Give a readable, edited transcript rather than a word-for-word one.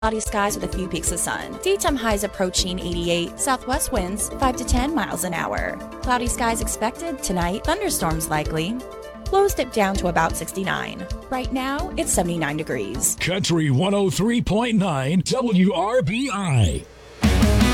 Cloudy skies with a few peaks of sun. Daytime highs approaching 88. Southwest winds 5 to 10 miles an hour. Cloudy skies expected tonight. Thunderstorms likely. Lows dip down to about 69. Right now, it's 79 degrees. Country 103.9 WRBI.